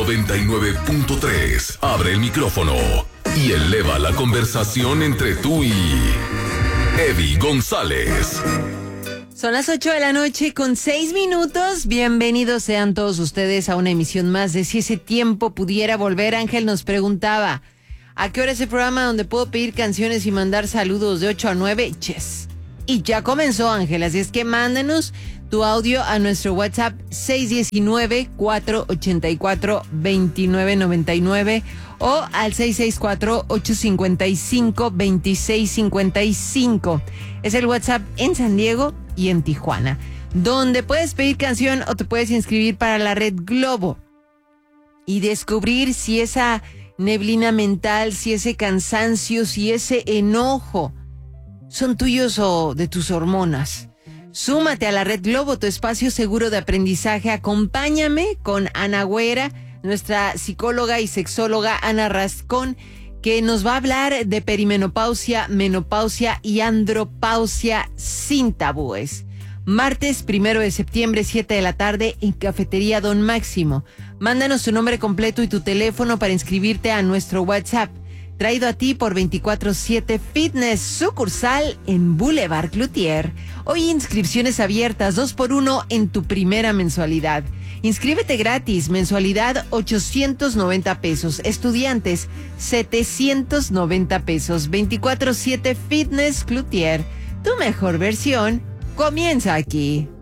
99.3. Abre el micrófono y eleva la conversación entre tú y Eddie González. Son las 8:06 PM. Bienvenidos sean todos ustedes a una emisión más de Si ese tiempo pudiera volver. Ángel nos preguntaba, ¿a qué hora es el programa donde puedo pedir canciones y mandar saludos de 8 a 9? Yes. Y ya comenzó, Ángel, así es que mándanos tu audio a nuestro WhatsApp 619-484-2999 o al 664-855-2655. Es el WhatsApp en San Diego y en Tijuana, donde puedes pedir canción o te puedes inscribir para la Red Globo y descubrir si esa neblina mental, si ese cansancio, si ese enojo son tuyos o de tus hormonas. Súmate a la Red Globo, tu espacio seguro de aprendizaje. Acompáñame con Ana Güera, nuestra psicóloga y sexóloga Ana Rascón, que nos va a hablar de perimenopausia, menopausia y andropausia sin tabúes. Martes 1 de septiembre, 7 de la tarde, en Cafetería Don Máximo. Mándanos tu nombre completo y tu teléfono para inscribirte a nuestro WhatsApp. Traído a ti por 24/7 Fitness, sucursal en Boulevard Cloutier. Hoy inscripciones abiertas, 2x1 en tu primera mensualidad. Inscríbete gratis, mensualidad 890 pesos. Estudiantes, 790 pesos. 24/7 Fitness Cloutier. Tu mejor versión comienza aquí.